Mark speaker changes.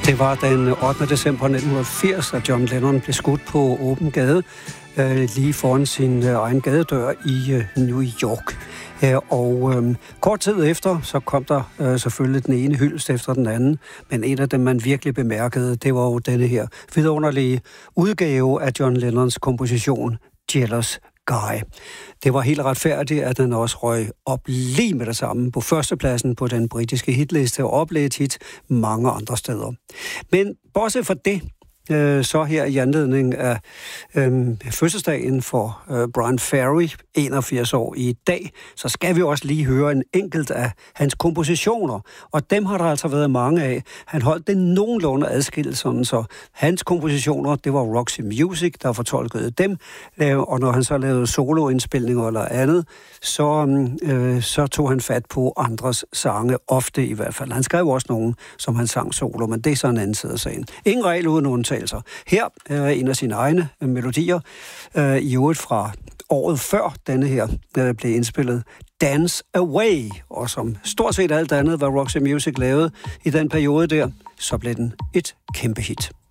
Speaker 1: Det var den 8. december 1980, at John Lennon blev skudt på åben gade, lige foran sin egen gadedør i New York. Og kort tid efter, så kom der selvfølgelig den ene hyldest efter den anden, men en af dem, man virkelig bemærkede, det var jo denne her vidunderlige udgave af John Lennons komposition, Jealous Guy. Det var helt retfærdigt, at den også røg op lige med det samme på førstepladsen på den britiske hitliste og oplevet et hit mange andre steder. Men bortset fra det, så her i anledning af fødselsdagen for Bryan Ferry, 81 år i dag, så skal vi også lige høre en enkelt af hans kompositioner, og dem har der altså været mange af. Han holdt det nogenlunde adskilt, sådan så hans kompositioner, det var Roxy Music, der fortolkede dem, og når han så lavede soloindspilninger eller andet, så tog han fat på andres sange, ofte i hvert fald. Han skrev også nogle, som han sang solo, men det er så en anden side af sagen. Ingen regel uden undtagelser. Her er en af sine egne melodier, i øvrigt fra året før denne her blev indspillet, Dance Away, og som stort set alt andet, hvad Roxy Music lavede i den periode der, så blev den et kæmpe hit.